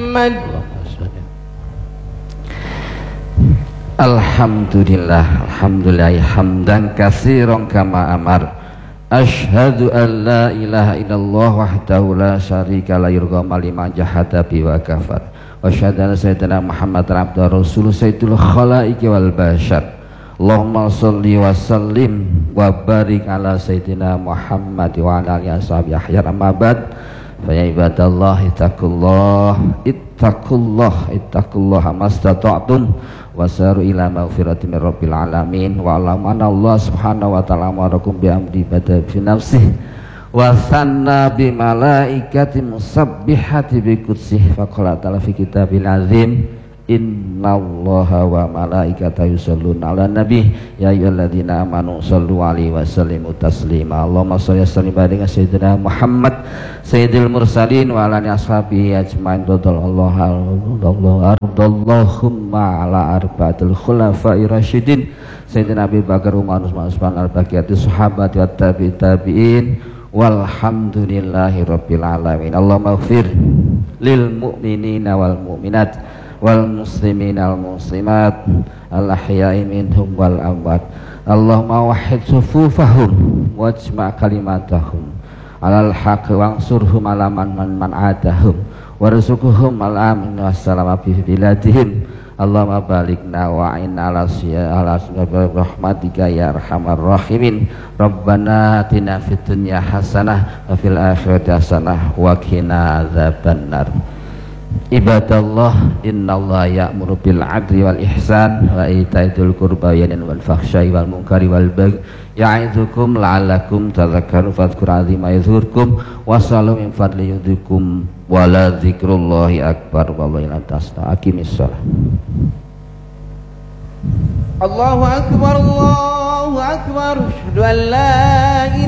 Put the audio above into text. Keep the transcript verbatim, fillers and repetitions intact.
Muhammad. Alhamdulillah, alhamdulillah hamdan katsiran kama amar. Asyhadu an la ilaha illallah wahdahu la syarika la yurgham liman jahada bi wa kafar. Wa asyhadu anna sayyidina Muhammadar abduhu rasul sayyidul khalaiqi wal bashar. Allahumma sholli wa sallim wa barik ala sayyidina Muhammad wa ala alihi washabihi ahyar amma ba'd. Fa ya ibadallah ittaqullah ittaqullah ittaqullah mastata'tum wasaru ila maghfirati min rabbil alamin wa alamana Allah subhanahu wa ta'ala amarakum bi amri bada fi nafsih wa sanna bi malaikati musabbihati bi qudsih fa qala ta'ala fi kitabil azim innallaha wa malaikatahu yusholluna ala nabi ya ayyuhalladzina amanu shollu alaihi wa sallimu taslima. Allahumma sholli wa sallim ala sayyidina Muhammad sayyidil mursalin wa ala alihi ashabihi ajmain. Radallahu ardallahumma ala arba'atil khulafa'ir rasyidin sayyidina Abi Bakar Umar Utsman al-baqiyati sahabati wat tabi'in tabi'in walhamdulillahi rabbil alamin. Allahumma ighfir lil mu'minina wal mu'minat wal muslimin al muslimat al ahya'i minhum wal amwat. Allahumma wahhid sufufahum wajma' kalimatahum alal haqq wansurhum ala man man man adahum warzuqhum al amin wassalama fi biladihim. Allahumma balikna wa inna ala siya ala rahmatika ya arhamar rahimin. Rabbana atina fid dunya hasanah wa fil akhirati hasanah wa qina adzabannar. Ibadallah innallaha ya'muru bil 'adli wal ihsan wa ita'i dzil qurba wa yanha 'anil fahsya'i wal munkari wal baghi ya'idzukum la'allakum tadhakkarun fadhkuru 'azima yadhkurkum wasallu min fadli yudhikum wa la dzikrullahi akbar wallahu ila tasna. Aqimis shalah. Allahu akbar Allahu akbar asyhadu an la